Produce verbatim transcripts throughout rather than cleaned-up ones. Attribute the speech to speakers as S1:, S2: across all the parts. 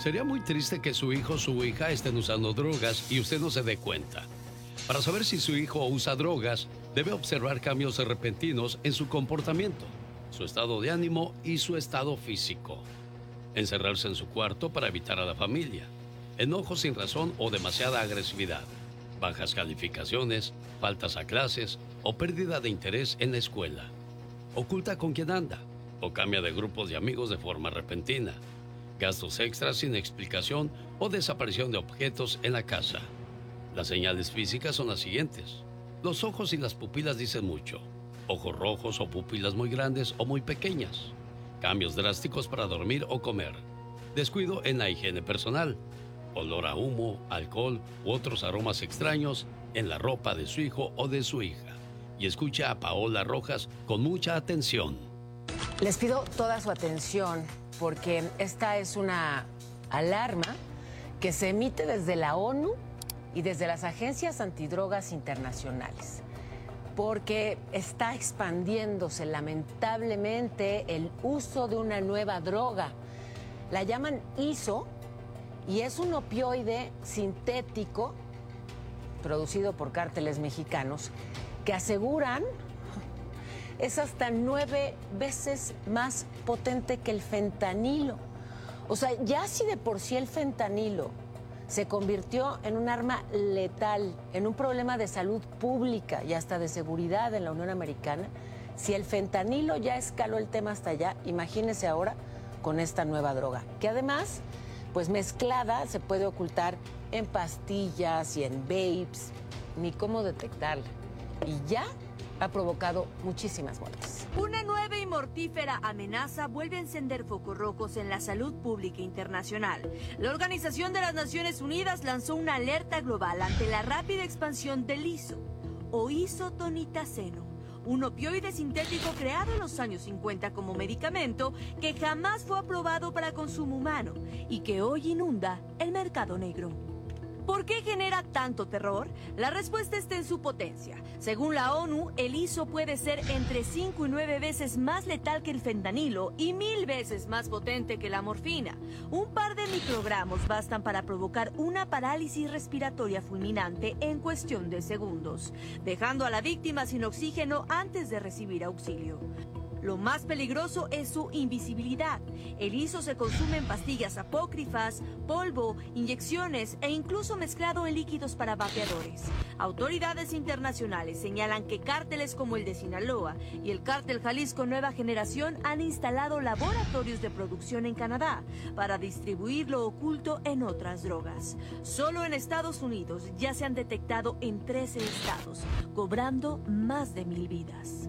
S1: Sería muy triste que su hijo o su hija estén usando drogas y usted no se dé cuenta. Para saber si su hijo usa drogas, debe observar cambios repentinos en su comportamiento, su estado de ánimo y su estado físico. Encerrarse en su cuarto para evitar a la familia, enojo sin razón o demasiada agresividad, bajas calificaciones, faltas a clases o pérdida de interés en la escuela. Oculta con quién anda o cambia de grupos de amigos de forma repentina. Gastos extras sin explicación o desaparición de objetos en la casa. Las señales físicas son las siguientes. Los ojos y las pupilas dicen mucho. Ojos rojos o pupilas muy grandes o muy pequeñas. Cambios drásticos para dormir o comer. Descuido en la higiene personal. Olor a humo, alcohol u otros aromas extraños en la ropa de su hijo o de su hija. Y escucha a Paola Rojas con mucha atención.
S2: Les pido toda su atención porque esta es una alarma que se emite desde la ONU y desde las agencias antidrogas internacionales, porque está expandiéndose lamentablemente el uso de una nueva droga. La llaman ISO y es un opioide sintético producido por cárteles mexicanos que aseguran es hasta nueve veces más potente que el fentanilo. O sea, ya si de por sí el fentanilo se convirtió en un arma letal, en un problema de salud pública y hasta de seguridad en la Unión Americana, si el fentanilo ya escaló el tema hasta allá, imagínese ahora con esta nueva droga, que además, pues mezclada, se puede ocultar en pastillas y en vapes, ni cómo detectarla. Y ya ha provocado muchísimas muertes.
S3: Una nueva y mortífera amenaza vuelve a encender focos rojos en la salud pública internacional. La Organización de las Naciones Unidas lanzó una alerta global ante la rápida expansión del ISO, o isotonitaceno, un opioide sintético creado en los años cincuenta como medicamento que jamás fue aprobado para consumo humano y que hoy inunda el mercado negro. ¿Por qué genera tanto terror? La respuesta está en su potencia. Según la ONU, el ISO puede ser entre cinco y nueve veces más letal que el fentanilo y mil veces más potente que la morfina. Un par de microgramos bastan para provocar una parálisis respiratoria fulminante en cuestión de segundos, dejando a la víctima sin oxígeno antes de recibir auxilio. Lo más peligroso es su invisibilidad. El ISO se consume en pastillas apócrifas, polvo, inyecciones e incluso mezclado en líquidos para vapeadores. Autoridades internacionales señalan que cárteles como el de Sinaloa y el cártel Jalisco Nueva Generación han instalado laboratorios de producción en Canadá para distribuir lo oculto en otras drogas. Solo en Estados Unidos ya se han detectado en trece estados, cobrando más de mil vidas.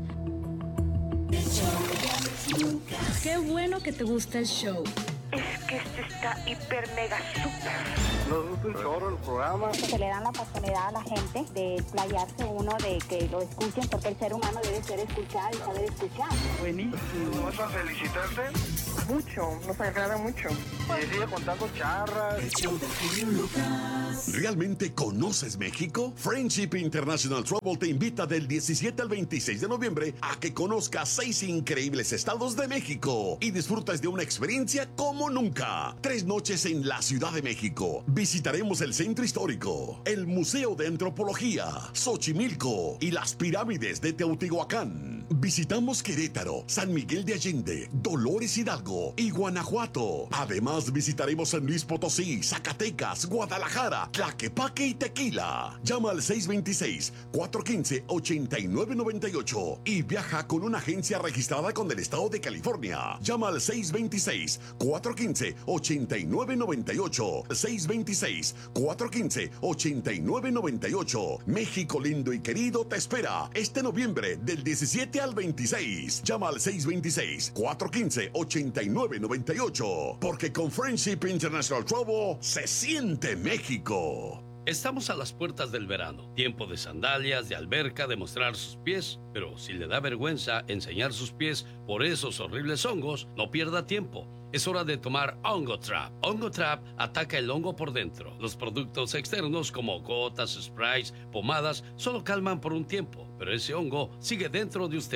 S4: Qué bueno que te gusta el show.
S5: Es que este está hiper mega super.
S6: Nos gusta un chorro el programa.
S7: Se le dan la oportunidad a la gente de explayarse uno, de que lo escuchen, porque el ser humano debe ser escuchado y saber escuchar.
S6: Buenísimo. ¿Vas a felicitarte?
S5: Mucho, nos agrada mucho.
S6: Y sigue contando charras.
S8: ¿Realmente conoces México? Friendship International Travel te invita del diecisiete al veintiséis de noviembre a que conozcas seis increíbles estados de México y disfrutas de una experiencia como nunca. Tres noches en la Ciudad de México. Visitaremos el Centro Histórico, el Museo de Antropología, Xochimilco y las pirámides de Teotihuacán. Visitamos Querétaro, San Miguel de Allende, Dolores Hidalgo y Guanajuato. Además, visitaremos San Luis Potosí, Zacatecas, Guadalajara, Tlaquepaque y Tequila. Llama al seis dos seis, cuatro uno cinco, ocho nueve nueve ocho y viaja con una agencia registrada con el estado de California. Llama al seis dos seis, cuatro uno cinco, ocho nueve nueve ocho. seis dos seis, cuatro uno cinco, ocho nueve nueve ocho. México lindo y querido te espera este noviembre del diecisiete al veintiséis. Llama al seis dos seis, cuatro uno cinco, ocho nueve nueve ocho. Porque con Friendship International Travel se siente México.
S1: Estamos a las puertas del verano, tiempo de sandalias, de alberca, de mostrar sus pies, pero si le da vergüenza enseñar sus pies por esos horribles hongos, no pierda tiempo. Es hora de tomar Hongo Trap. Hongo Trap ataca el hongo por dentro. Los productos externos como gotas, sprays, pomadas, solo calman por un tiempo, pero ese hongo sigue dentro de usted.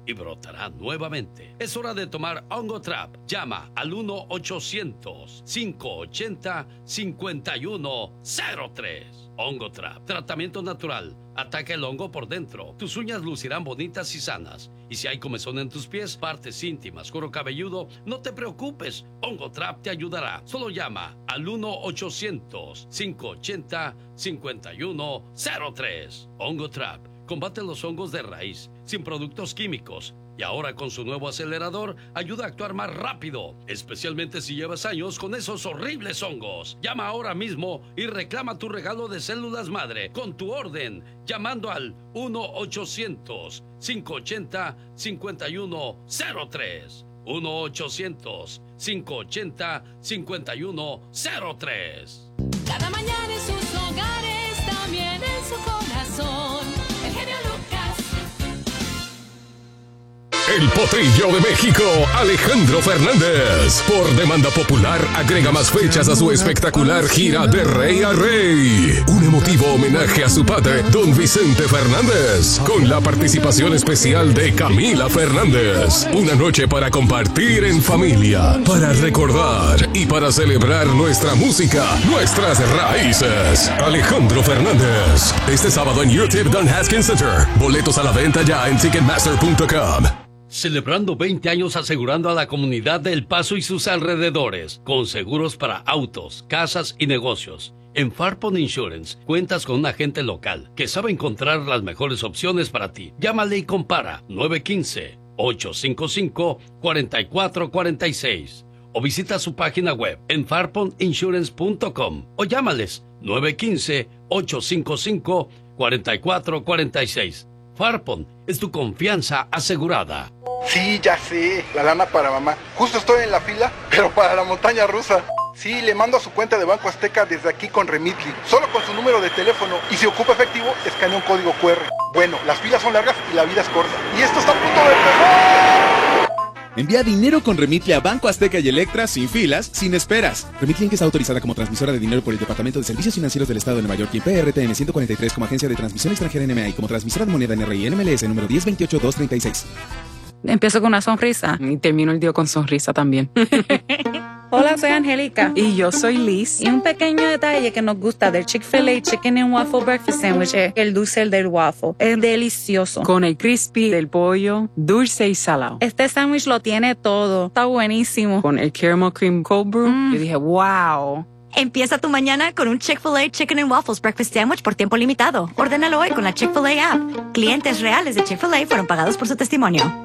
S1: y brotará nuevamente. Es hora de tomar Ongotrap. Llama al uno ochocientos, cinco ochenta, cincuenta y uno cero tres. Ongotrap, tratamiento natural. Ataca el hongo por dentro. Tus uñas lucirán bonitas y sanas. Y si hay comezón en tus pies, partes íntimas, cuero cabelludo, no te preocupes. Ongotrap te ayudará. Solo llama al uno ochocientos, cinco ochenta, cincuenta y uno cero tres. Ongotrap combate los hongos de raíz, sin productos químicos. Y ahora con su nuevo acelerador, ayuda a actuar más rápido, especialmente si llevas años con esos horribles hongos. Llama ahora mismo y reclama tu regalo de células madre con tu orden, llamando al uno ochocientos, cinco ochenta, cincuenta y uno cero tres. uno ochocientos, cinco ochenta, cincuenta y uno cero tres.
S9: Cada mañana en sus hogares, también en su corazón. El genio Lucas.
S10: El Potrillo de México, Alejandro Fernández. Por demanda popular, agrega más fechas a su espectacular gira de Rey a Rey. Un emotivo homenaje a su padre, don Vicente Fernández, con la participación especial de Camila Fernández. Una noche para compartir en familia, para recordar y para celebrar nuestra música, nuestras raíces. Alejandro Fernández. Este sábado en YouTube Don Haskins Center. Boletos a la venta ya en ticketmaster punto com.
S1: Celebrando veinte años asegurando a la comunidad de El Paso y sus alrededores, con seguros para autos, casas y negocios. En Farpon Insurance cuentas con un agente local que sabe encontrar las mejores opciones para ti. Llámale y compara nueve uno cinco, ocho cinco cinco, cuatro cuatro cuatro seis o visita su página web en farpon insurance punto com o llámales nueve uno cinco, ocho cinco cinco, cuatro cuatro cuatro seis. Farpon es tu confianza asegurada.
S6: Sí, ya sé, la lana para mamá. Justo estoy en la fila, pero para la montaña rusa. Sí, le mando a su cuenta de Banco Azteca desde aquí con Remitly. Solo con su número de teléfono. Y si ocupa efectivo, escanea un código cu erre. Bueno, las filas son largas y la vida es corta. Y esto está a punto de empezar.
S11: Envía dinero con Remitly a Banco Azteca y Electra sin filas, sin esperas. Remitly Inc está autorizada como transmisora de dinero por el Departamento de Servicios Financieros del Estado de Nueva York y P R T N ciento cuarenta y tres como agencia de transmisión extranjera N M A y como transmisora de moneda N R I N M L S número diez veintiocho dos treinta y seis.
S12: Empiezo con una sonrisa y termino el día con sonrisa también. Hola, soy Angélica. Y yo soy Liz. Y un pequeño detalle que nos gusta del Chick-fil-A Chicken and Waffle Breakfast Sandwich es el dulce del waffle. Es delicioso. Con el crispy del pollo, dulce y salado. Este sándwich lo tiene todo. Está buenísimo. Con el caramel cream cold brew, mm. yo dije, wow.
S13: Empieza tu mañana con un Chick-fil-A Chicken and Waffles Breakfast Sandwich por tiempo limitado. Ordénalo hoy con la Chick-fil-A app. Clientes reales de Chick-fil-A fueron pagados por su testimonio.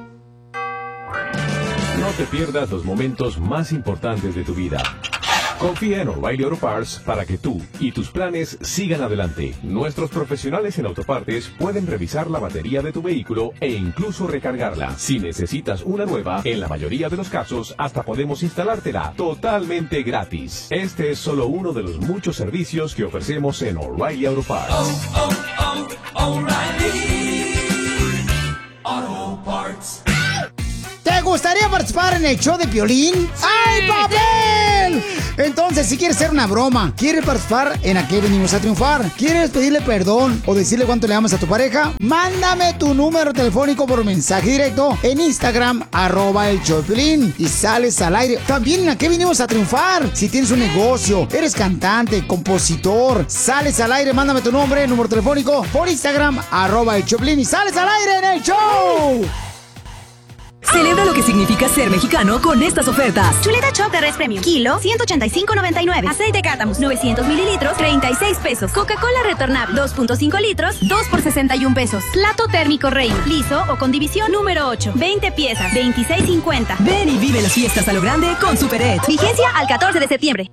S14: No te pierdas los momentos más importantes de tu vida. Confía en O'Reilly Auto Parts para que tú y tus planes sigan adelante. Nuestros profesionales en autopartes pueden revisar la batería de tu vehículo e incluso recargarla. Si necesitas una nueva, en la mayoría de los casos, hasta podemos instalártela totalmente gratis. Este es solo uno de los muchos servicios que ofrecemos en O'Reilly Auto Parts. Oh, oh, oh, O'Reilly
S15: Auto Parts. ¿Te gustaría participar en el show de Piolín? ¡Sí! ¡Ay, papel! Entonces, si quieres hacer una broma, quieres participar en ¿A qué venimos a triunfar? ¿Quieres pedirle perdón o decirle cuánto le amas a tu pareja? Mándame tu número telefónico por mensaje directo en Instagram, arroba el show de Piolín, y sales al aire. También en ¿A qué venimos a triunfar? Si tienes un negocio, eres cantante, compositor, sales al aire, mándame tu nombre, número telefónico por Instagram, arroba el show de Piolín, y sales al aire en el show.
S16: Celebra lo que significa ser mexicano con estas ofertas.
S13: Chuleta Chop de Res Premium, kilo, ciento ochenta y cinco noventa y nueve. Aceite Cátamus, novecientos mililitros, treinta y seis pesos. Coca-Cola retornable, dos punto cinco litros, dos por sesenta y un pesos. Plato térmico Reino, liso o con división número ocho, veinte piezas, veintiséis cincuenta.
S16: Ven y vive las fiestas a lo grande con Super Ed.
S13: Vigencia al catorce de septiembre.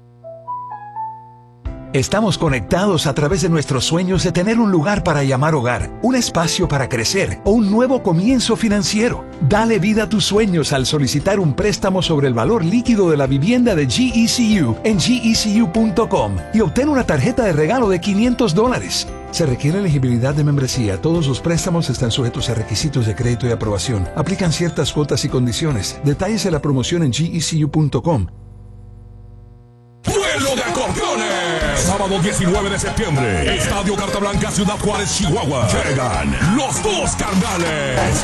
S17: Estamos conectados a través de nuestros sueños de tener un lugar para llamar hogar, un espacio para crecer o un nuevo comienzo financiero. Dale vida a tus sueños al solicitar un préstamo sobre el valor líquido de la vivienda de G E C U en G E C U punto com y obtén una tarjeta de regalo de quinientos dólares. Se requiere elegibilidad de membresía. Todos los préstamos están sujetos a requisitos de crédito y aprobación. Aplican ciertas cuotas y condiciones. Detalles de la promoción en G E C U punto com.
S10: ¡Vuelo de acordeones! Sábado Sábado diecinueve de septiembre, Estadio Carta Blanca, Ciudad Juárez, Chihuahua. Llegan los dos carnales.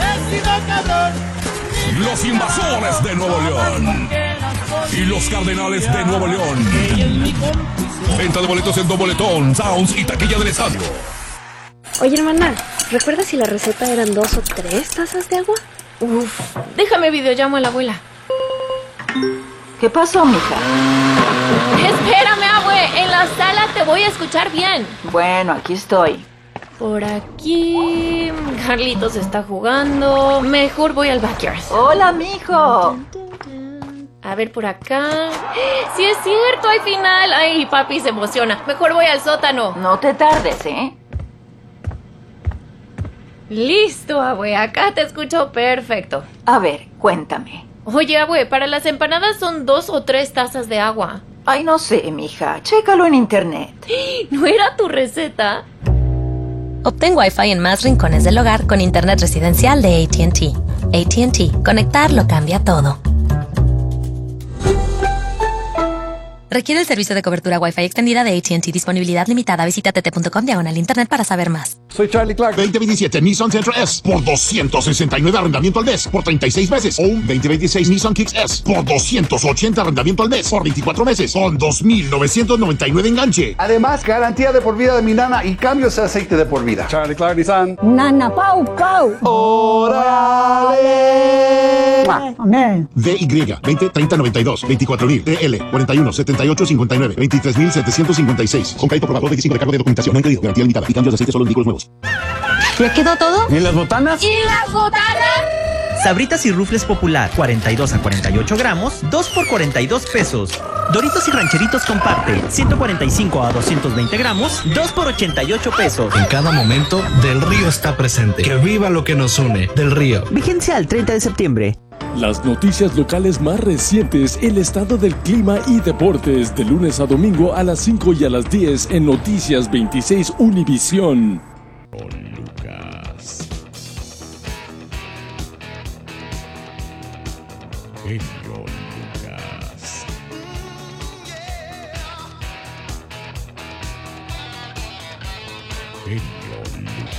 S10: Los Invasores de Nuevo León y los Cardenales de Nuevo León. Venta de boletos en Doboletón, Sounds y taquilla del estadio.
S18: Oye, hermana, ¿recuerdas si la receta eran dos o tres tazas de agua? Uf, déjame videollamo a la abuela.
S19: ¿Qué pasó, mija?
S18: Espérame, abue, en la sala te voy a escuchar bien.
S19: Bueno, aquí estoy.
S18: Por aquí... Carlitos está jugando. Mejor voy al backyard.
S19: Hola, mijo.
S18: A ver, por acá... ¡Sí es cierto! ¡Hay final! ¡Ay, papi se emociona! Mejor voy al sótano.
S19: No te tardes, ¿eh?
S18: Listo, abue. Acá te escucho perfecto.
S19: A ver, cuéntame.
S18: Oye, abue, para las empanadas son dos o tres tazas de agua.
S19: Ay, no sé, mija. Chécalo en internet.
S18: ¿No era tu receta?
S20: Obtén Wi-Fi en más rincones del hogar con internet residencial de A T and T. A T and T. Conectar lo cambia todo. Requiere el servicio de cobertura Wi-Fi extendida de A T and T. Disponibilidad limitada. Visita t t punto com diagonal internet para saber más.
S8: Soy Charlie Clark. veinte veintisiete Nissan Sentra S por doscientos sesenta y nueve arrendamiento al mes por treinta y seis meses. O un veinte veintiséis Nissan Kicks S por doscientos ochenta arrendamiento al mes por veinticuatro meses con dos mil novecientos noventa y nueve enganche.
S21: Además, garantía de por vida de mi nana y cambios de aceite de por vida. Charlie Clark Nissan.
S22: Nana Pau Pau.
S21: ¡Órale!
S22: Amén.
S8: D Y veinte treinta noventa y dos veinticuatro mil T L cuarenta y uno setenta y ocho cincuenta y nueve veintitrés mil setecientos cincuenta y seis. Con crédito probador veinticinco de cargo de documentación. No incluido. Garantía limitada y cambios de aceite solo en vehículos nuevos.
S22: ¿Ya quedó todo?
S21: ¿En las botanas?
S22: ¿Y las botanas?
S23: Sabritas y Rufles Popular, cuarenta y dos a cuarenta y ocho gramos, dos por cuarenta y dos pesos. Doritos y Rancheritos Comparte, ciento cuarenta y cinco a doscientos veinte gramos, dos por ochenta y ocho pesos.
S24: En cada momento, Del Río está presente. Que viva lo que nos une. Del Río.
S23: Vigencia al treinta de septiembre.
S25: Las noticias locales más recientes, el estado del clima y deportes, de lunes a domingo a las cinco y a las diez en Noticias veintiséis Univisión. Con Lucas. Genio Lucas. Genio.